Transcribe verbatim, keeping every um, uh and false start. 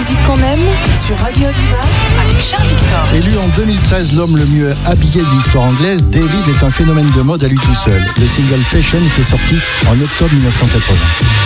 musique qu'on aime sur Radio Aviva avec Charles Victor. Élu en deux mille treize l'homme le mieux habillé de l'histoire anglaise, David est un phénomène de mode à lui tout seul. Le single Fashion était sorti en octobre mille neuf cent quatre-vingts.